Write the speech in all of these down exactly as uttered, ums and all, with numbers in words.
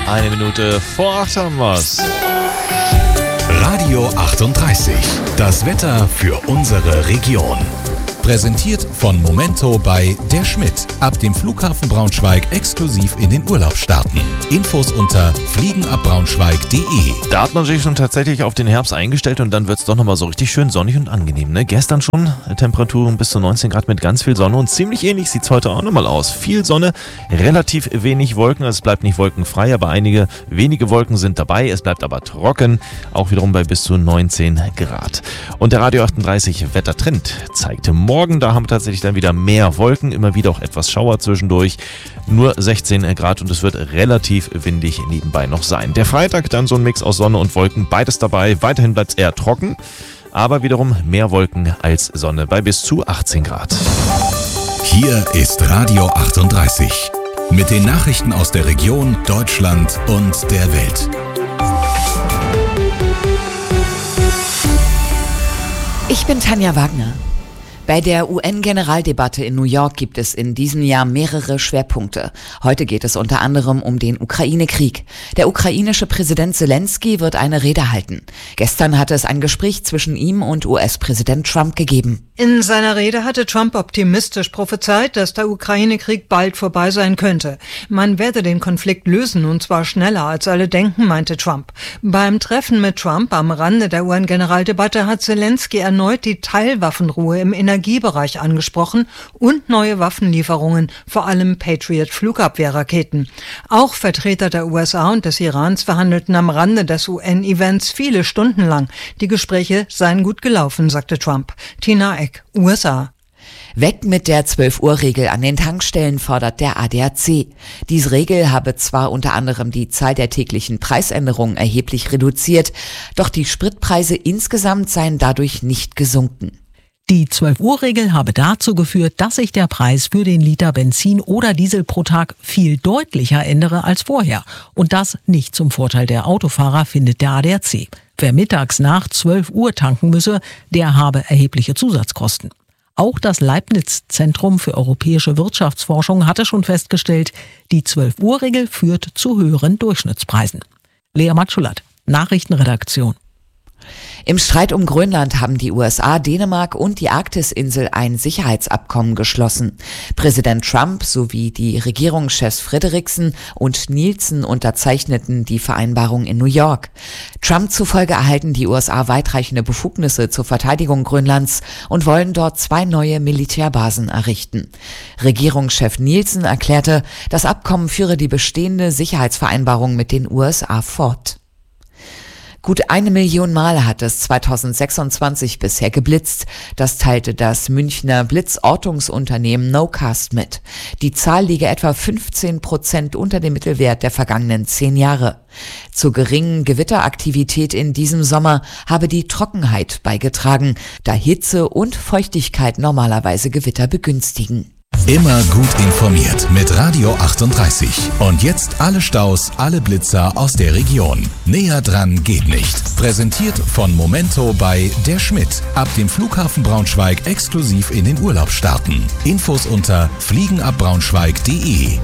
Eine Minute vor acht haben wir's. Radio achtunddreißig. Das Wetter für unsere Region. Präsentiert von Momento bei der Schmidt. Ab dem Flughafen Braunschweig exklusiv in den Urlaub starten. Infos unter fliegenabbraunschweig punkt de. Da hat man sich schon tatsächlich auf den Herbst eingestellt und dann wird es doch nochmal so richtig schön sonnig und angenehm. Ne? Gestern schon Temperaturen bis zu neunzehn Grad mit ganz viel Sonne und ziemlich ähnlich sieht es heute auch nochmal aus. Viel Sonne, relativ wenig Wolken. Es bleibt nicht wolkenfrei, aber einige wenige Wolken sind dabei. Es bleibt aber trocken, auch wiederum bei bis zu neunzehn Grad. Und der Radio achtunddreißig Wettertrend zeigte morgen. Morgen, da haben wir tatsächlich dann wieder mehr Wolken, immer wieder auch etwas Schauer zwischendurch, nur sechzehn Grad und es wird relativ windig nebenbei noch sein. Der Freitag dann so ein Mix aus Sonne und Wolken, beides dabei, weiterhin bleibt es eher trocken, aber wiederum mehr Wolken als Sonne bei bis zu achtzehn Grad. Hier ist Radio achtunddreißig mit den Nachrichten aus der Region, Deutschland und der Welt. Ich bin Tanja Wagner. Bei der U N-Generaldebatte in New York gibt es in diesem Jahr mehrere Schwerpunkte. Heute geht es unter anderem um den Ukraine-Krieg. Der ukrainische Präsident Zelensky wird eine Rede halten. Gestern hatte es ein Gespräch zwischen ihm und U S-Präsident Trump gegeben. In seiner Rede hatte Trump optimistisch prophezeit, dass der Ukraine-Krieg bald vorbei sein könnte. Man werde den Konflikt lösen und zwar schneller als alle denken, meinte Trump. Beim Treffen mit Trump am Rande der U N-Generaldebatte hat Zelensky erneut die Teilwaffenruhe im Energiebereich angesprochen und neue Waffenlieferungen, vor allem Patriot-Flugabwehrraketen. Auch Vertreter der U S A und des Irans verhandelten am Rande des U N-Events viele Stunden lang. Die Gespräche seien gut gelaufen, sagte Trump. Tina Eck, U S A. Weg mit der zwölf-Uhr-Regel an den Tankstellen, fordert der A D A C. Diese Regel habe zwar unter anderem die Zahl der täglichen Preisänderungen erheblich reduziert, doch die Spritpreise insgesamt seien dadurch nicht gesunken. Die zwölf-Uhr-Regel habe dazu geführt, dass sich der Preis für den Liter Benzin oder Diesel pro Tag viel deutlicher ändere als vorher. Und das nicht zum Vorteil der Autofahrer, findet der A D A C. Wer mittags nach zwölf Uhr tanken müsse, der habe erhebliche Zusatzkosten. Auch das Leibniz-Zentrum für europäische Wirtschaftsforschung hatte schon festgestellt, die zwölf-Uhr-Regel führt zu höheren Durchschnittspreisen. Lea Matschulat, Nachrichtenredaktion. Im Streit um Grönland haben die U S A, Dänemark und die Arktisinsel ein Sicherheitsabkommen geschlossen. Präsident Trump sowie die Regierungschefs Frederiksen und Nielsen unterzeichneten die Vereinbarung in New York. Trump zufolge erhalten die U S A weitreichende Befugnisse zur Verteidigung Grönlands und wollen dort zwei neue Militärbasen errichten. Regierungschef Nielsen erklärte, das Abkommen führe die bestehende Sicherheitsvereinbarung mit den U S A fort. Gut eine Million Mal hat es zweitausendsechsundzwanzig bisher geblitzt. Das teilte das Münchner Blitzortungsunternehmen Nocast mit. Die Zahl liege etwa fünfzehn Prozent unter dem Mittelwert der vergangenen zehn Jahre. Zur geringen Gewitteraktivität in diesem Sommer habe die Trockenheit beigetragen, da Hitze und Feuchtigkeit normalerweise Gewitter begünstigen. Immer gut informiert mit Radio achtunddreißig. Und jetzt alle Staus, alle Blitzer aus der Region. Näher dran geht nicht. Präsentiert von Momento bei der Schmidt. Ab dem Flughafen Braunschweig exklusiv in den Urlaub starten. Infos unter fliegenabbraunschweig punkt de.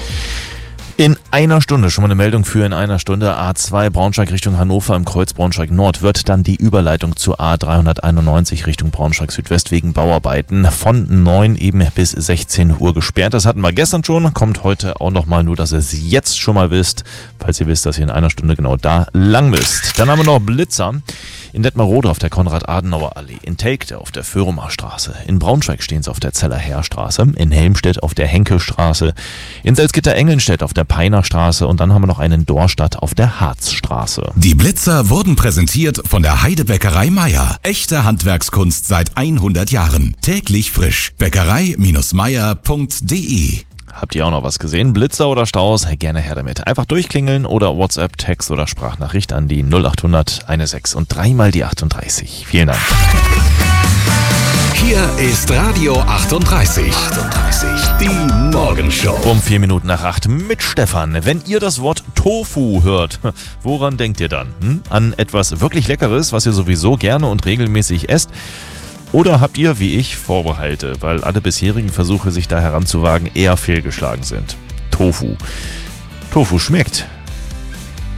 In einer Stunde, schon mal eine Meldung für in einer Stunde, A zwei Braunschweig Richtung Hannover im Kreuz Braunschweig Nord wird dann die Überleitung zur A dreihunderteinundneunzig Richtung Braunschweig Südwest wegen Bauarbeiten von neun eben bis sechzehn Uhr gesperrt. Das hatten wir gestern schon, kommt heute auch nochmal, nur dass ihr es jetzt schon mal wisst, falls ihr wisst, dass ihr in einer Stunde genau da lang müsst. Dann haben wir noch Blitzer. In Detmarode auf der Konrad-Adenauer-Allee, in Telgte auf der Föhrumer Straße, in Braunschweig stehen sie auf der Zeller Heerstraße, in Helmstedt auf der Henkelstraße, in Salzgitter-Engelnstedt auf der Peiner Straße und dann haben wir noch einen in Dorstadt auf der Harzstraße. Die Blitzer wurden präsentiert von der Heidebäckerei Meier. Echte Handwerkskunst seit hundert Jahren. Täglich frisch. Bäckerei Meier punkt de. Habt ihr auch noch was gesehen? Blitzer oder Staus? Gerne her damit. Einfach durchklingeln oder WhatsApp, Text oder Sprachnachricht an die null acht hundert sechzehn und dreimal die achtunddreißig. Vielen Dank. Hier ist Radio achtunddreißig. achtunddreißig. Die Morgenshow. Um vier Minuten nach acht mit Stefan. Wenn ihr das Wort Tofu hört, woran denkt ihr dann? Hm? An etwas wirklich Leckeres, was ihr sowieso gerne und regelmäßig esst? Oder habt ihr, wie ich, Vorbehalte, weil alle bisherigen Versuche, sich da heranzuwagen, eher fehlgeschlagen sind? Tofu. Tofu schmeckt.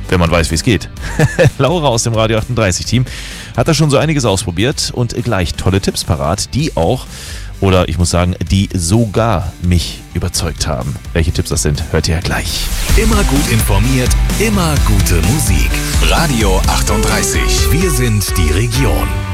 wenn man weiß, wie es geht. Laura aus dem Radio achtunddreißig-Team hat da schon so einiges ausprobiert und gleich tolle Tipps parat, die auch, oder ich muss sagen, die sogar mich überzeugt haben. Welche Tipps das sind, hört ihr ja gleich. Immer gut informiert, immer gute Musik. Radio achtunddreißig. Wir sind die Region.